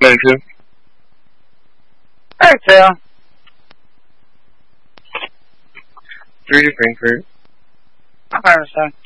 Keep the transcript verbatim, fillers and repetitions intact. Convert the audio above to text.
ninety-two. Alright, Tail. Three to Frankfurt. I understand.